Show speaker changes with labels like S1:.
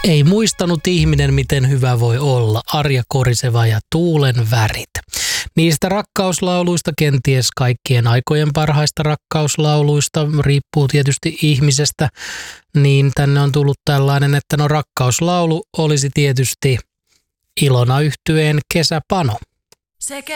S1: Ei muistanut ihminen, miten hyvä voi olla. Arja Koriseva ja Tuulen värit. Niistä rakkauslauluista, kenties kaikkien aikojen parhaista rakkauslauluista, riippuu tietysti ihmisestä, niin tänne on tullut tällainen, että no rakkauslaulu olisi tietysti Ilona Yhtyeen Kesäpano.